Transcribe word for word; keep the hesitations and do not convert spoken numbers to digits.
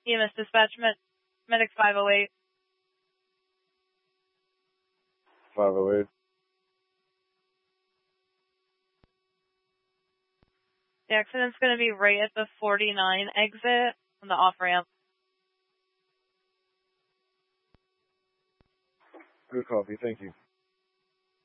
E M S dispatch, med medic five oh eight. five oh eight. The accident's going to be right at the forty-nine exit on the off-ramp. Good copy, thank you.